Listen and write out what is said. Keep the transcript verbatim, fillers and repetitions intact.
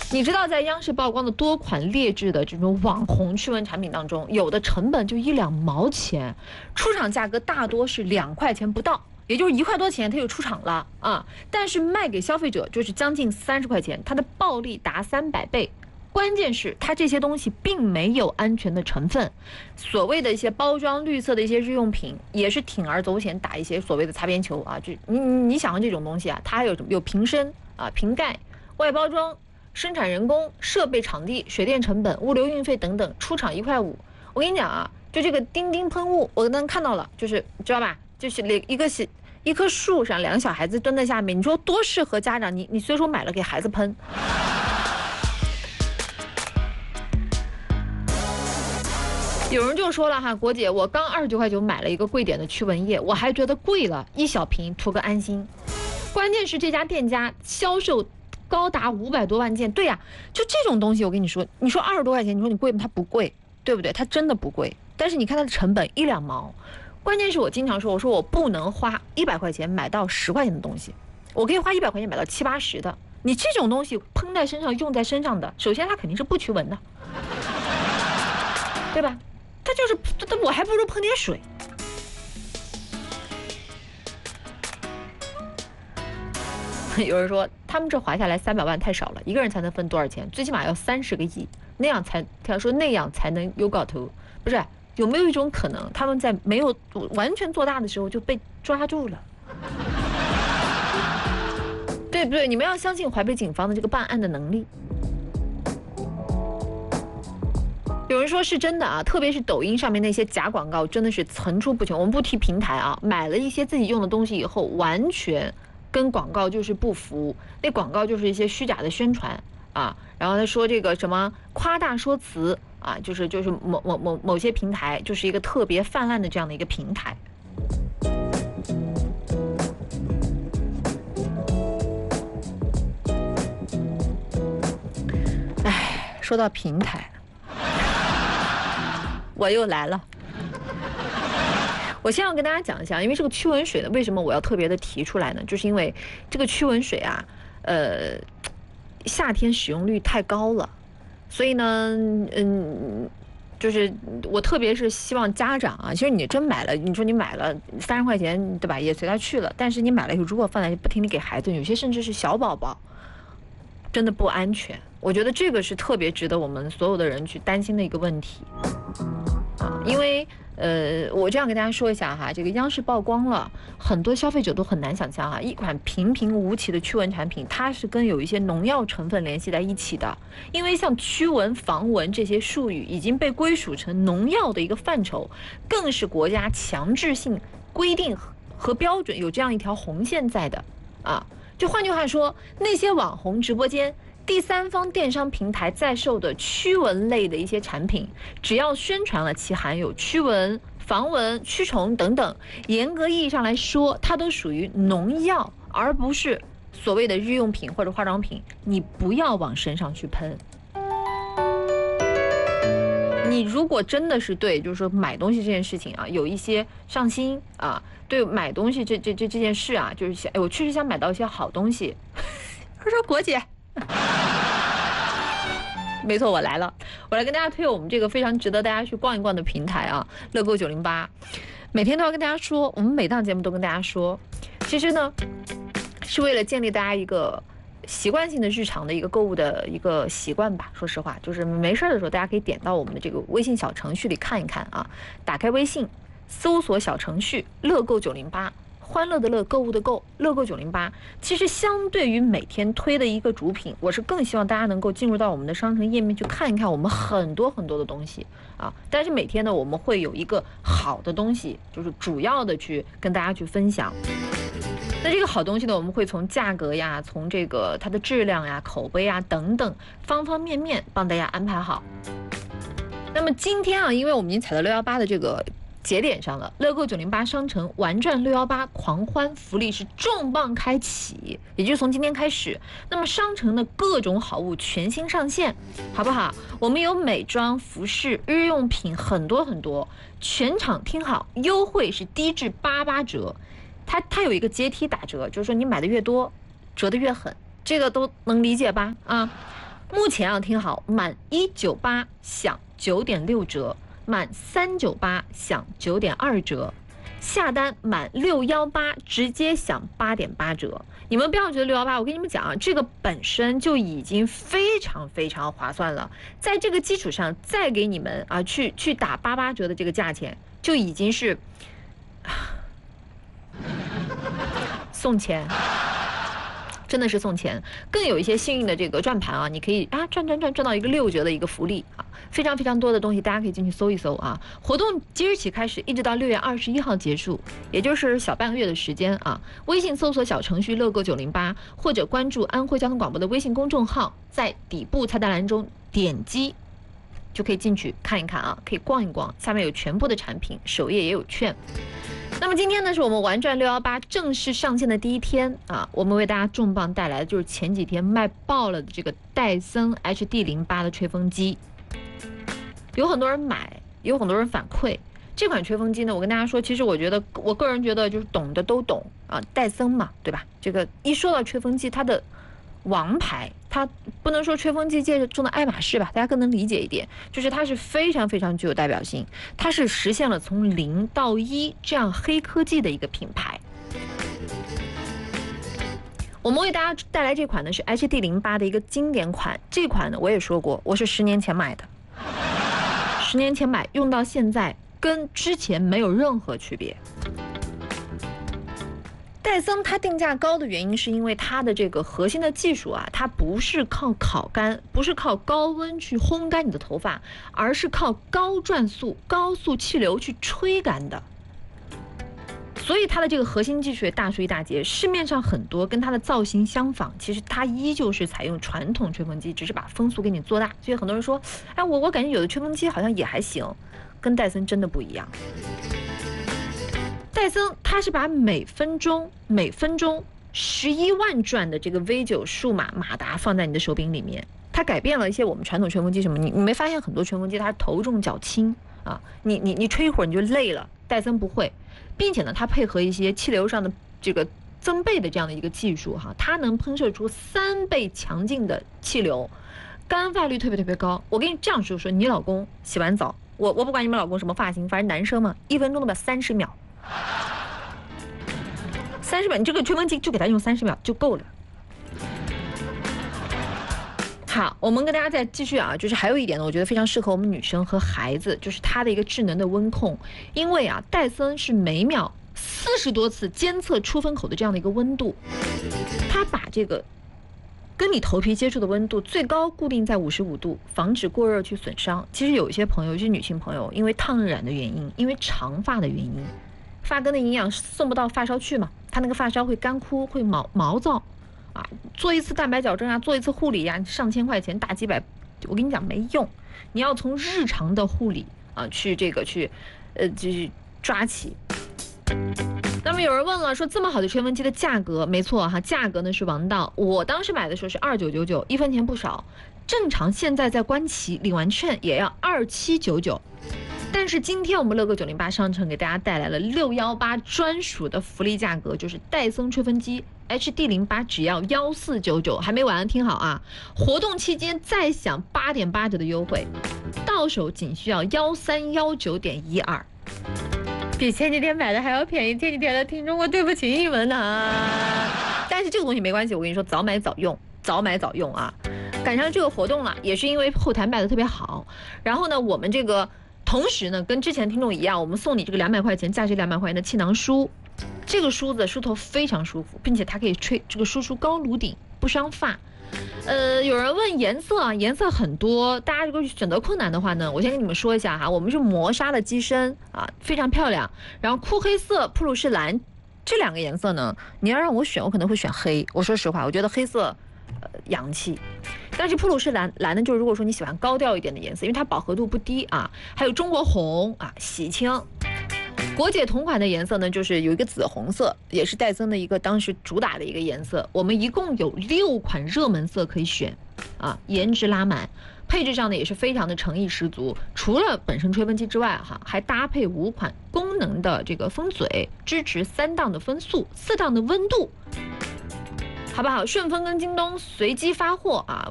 你知道，在央视曝光的多款劣质的这种网红驱蚊产品当中，有的成本就一两毛钱，出厂价格大多是两块钱不到，也就是一块多钱它就出厂了啊。但是卖给消费者就是将近三十块钱，它的暴利达三百倍。关键是它这些东西并没有安全的成分，所谓的一些包装绿色的一些日用品，也是铤而走险打一些所谓的擦边球啊。就你你想想这种东西啊，它还有什么？有瓶身啊、瓶盖、外包装、生产人工、设备、场地、水电成本、物流运费等等，出厂一块五。我跟你讲啊，就这个丁丁喷雾，我刚刚看到了，就是知道吧？就是一个是一棵树上两个小孩子蹲在下面，你说多适合家长，你你随手买了给孩子喷。有人就说了哈，国姐，我刚二十九块九买了一个贵点的驱蚊液，我还觉得贵了，一小瓶图个安心。关键是这家店家销售高达五百多万件，对呀、啊，就这种东西，我跟你说，你说二十多块钱，你说你贵吗？它不贵，对不对？它真的不贵。但是你看它的成本一两毛，关键是我经常说，我说我不能花一百块钱买到十块钱的东西，我可以花一百块钱买到七八十的。你这种东西喷在身上、用在身上的，首先它肯定是不驱蚊的，对吧？它就是，它我还不如喷点水。有人说他们这划下来三百万太少了，一个人才能分多少钱？最起码要三十个亿，那样才他说那样才能有搞头。不是，有没有一种可能，他们在没有完全做大的时候就被抓住了？对不对？你们要相信淮北警方的这个办案的能力。有人说是真的啊，特别是抖音上面那些假广告真的是层出不穷。我们不提平台啊，买了一些自己用的东西以后，完全跟广告就是不符，那广告就是一些虚假的宣传啊。然后他说这个什么夸大说辞啊，就是就是某某某某些平台就是一个特别泛滥的这样的一个平台。哎，说到平台。我又来了，我先要跟大家讲一下，因为这个驱蚊水呢，为什么我要特别的提出来呢？就是因为这个驱蚊水啊，呃，夏天使用率太高了，所以呢，嗯，就是我特别是希望家长啊，其实你真买了，你说你买了三十块钱，对吧？也随他去了，但是你买了以后，如果放在不停地给孩子，有些甚至是小宝宝，真的不安全。我觉得这个是特别值得我们所有的人去担心的一个问题。啊，因为呃，我这样跟大家说一下哈，这个央视曝光了，很多消费者都很难想象哈，一款平平无奇的驱蚊产品，它是跟有一些农药成分联系在一起的。因为像驱蚊、防蚊这些术语已经被归属成农药的一个范畴，更是国家强制性规定和标准有这样一条红线在的啊。就换句话说，那些网红直播间。第三方电商平台在售的驱蚊类的一些产品，只要宣传了其含有驱蚊、防蚊、驱虫等等，严格意义上来说，它都属于农药，而不是所谓的日用品或者化妆品。你不要往身上去喷。你如果真的是对，就是说买东西这件事情啊，有一些上心啊，对买东西这这这这件事啊，就是想，哎，我确实想买到一些好东西。他说：“国姐。”没错，我来了，我来跟大家推我们这个非常值得大家去逛一逛的平台啊，乐购九零八。每天都要跟大家说，我们每档节目都跟大家说，其实呢，是为了建立大家一个习惯性的日常的一个购物的一个习惯吧。说实话，就是没事的时候，大家可以点到我们的这个微信小程序里看一看啊，打开微信，搜索小程序乐购九零八。欢乐的乐，购物的购，乐购九零八。其实相对于每天推的一个主品，我是更希望大家能够进入到我们的商城页面去看一看我们很多很多的东西啊。但是每天呢，我们会有一个好的东西，就是主要的去跟大家去分享。那这个好东西呢，我们会从价格呀，从这个它的质量呀、口碑啊等等方方面面帮大家安排好。那么今天啊，因为我们已经踩到六幺八的这个节点上了，乐购九零八商城玩转六幺八狂欢福利是重磅开启，也就是从今天开始，那么商城的各种好物全新上线，好不好？我们有美妆、服饰、日用品很多很多，全场听好，优惠是低至八八折，它它有一个阶梯打折，就是说你买的越多，折的越狠，这个都能理解吧？啊。 目前啊，听好，满一九八享九点六折，满三九八享九点二折，下单满六幺八直接享八点八折。你们不要觉得六幺八，我跟你们讲啊，这个本身就已经非常非常划算了，在这个基础上再给你们啊去去打八八折的这个价钱，就已经是送钱。真的是送钱，更有一些幸运的这个转盘啊，你可以啊转转转转到一个六折的一个福利啊，非常非常多的东西，大家可以进去搜一搜啊。活动即日起开始，一直到六月二十一号结束，也就是小半个月的时间啊。微信搜索小程序乐购九零八，或者关注安徽交通广播的微信公众号，在底部菜单栏中点击就可以进去看一看啊，可以逛一逛，下面有全部的产品，首页也有券。那么今天呢，是我们玩转六幺八正式上线的第一天啊，我们为大家重磅带来的就是前几天卖爆了的这个戴森 H D 零八 的吹风机，有很多人买，有很多人反馈。这款吹风机呢，我跟大家说，其实我觉得，我个人觉得就是懂的都懂啊，戴森嘛，对吧？这个一说到吹风机，它的王牌，它不能说吹风机界中的爱马仕吧，大家更能理解一点，就是它是非常非常具有代表性，它是实现了从零到一这样黑科技的一个品牌。我们为大家带来这款呢是 H D 零八 的一个经典款，这款呢我也说过，我是十年前买的，十年前买用到现在跟之前没有任何区别。戴森它定价高的原因是因为它的这个核心的技术啊，它不是靠烤干，不是靠高温去烘干你的头发，而是靠高转速、高速气流去吹干的。所以它的这个核心技术也大出一大截，市面上很多跟它的造型相仿，其实它依旧是采用传统吹风机，只是把风速给你做大。所以很多人说，哎，我我感觉有的吹风机好像也还行，跟戴森真的不一样。戴森它是把每分钟每分钟十一万转的这个 V 九 数码马达放在你的手柄里面，它改变了一些我们传统吹风机什么，你你没发现很多吹风机它是头重脚轻啊，你你你吹一会儿你就累了，戴森不会，并且呢它配合一些气流上的这个增倍的这样的一个技术哈，它能喷射出三倍强劲的气流，干发率特别特别高。我跟你这样说说，你老公洗完澡，我我不管你们老公什么发型，反正男生嘛，一分钟都把三十秒。三十秒，你这个吹风机就给他用三十秒就够了。好，我们跟大家再继续啊，就是还有一点呢，我觉得非常适合我们女生和孩子，就是它的一个智能的温控。因为啊，戴森是每秒四十多次监测出风口的这样的一个温度，它把这个跟你头皮接触的温度最高固定在五十五度，防止过热去损伤。其实有一些朋友，就是女性朋友，因为烫染的原因，因为长发的原因，发根的营养送不到发梢去嘛，它那个发梢会干枯，会毛毛躁，啊，做一次蛋白矫正啊，做一次护理呀、啊，上千块钱，大几百，我跟你讲没用，你要从日常的护理啊去这个去，呃，就是抓起。那么有人问了，说这么好的吹风机的价格，没错哈，价格呢是王道。我当时买的时候是二九九九，一分钱不少。正常现在在官旗领完券也要二七九九。但是今天我们乐购九零八商城给大家带来了六幺八专属的福利价格，就是戴森吹风机 H D 零八只要一四九九，还没完，听好啊！活动期间再享八点八折的优惠，到手仅需要一三一九点一二，比前几天买的还要便宜。前几天的听众，我对不起你们呐。但是这个东西没关系，我跟你说，早买早用，早买早用啊！赶上这个活动了，也是因为后台卖的特别好。然后呢，我们这个。同时呢，跟之前听众一样，我们送你这个两百块钱，价值两百块钱的气囊梳。这个梳子梳头非常舒服，并且它可以吹这个梳出高颅顶，不伤发。呃，有人问颜色啊，颜色很多，大家如果选择困难的话呢，我先跟你们说一下哈，我们是磨砂的机身啊，非常漂亮。然后酷黑色、普鲁士蓝这两个颜色呢，你要让我选，我可能会选黑。我说实话，我觉得黑色呃洋气。但是普鲁士蓝蓝呢，就是如果说你喜欢高调一点的颜色，因为它饱和度不低啊。还有中国红啊，喜庆。国姐同款的颜色呢，就是有一个紫红色，也是戴森的一个当时主打的一个颜色。我们一共有六款热门色可以选啊，颜值拉满。配置上呢也是非常的诚意十足，除了本身吹风机之外哈，还搭配五款功能的这个风嘴，支持三档的风速、四档的温度，好不好？顺丰跟京东随机发货啊。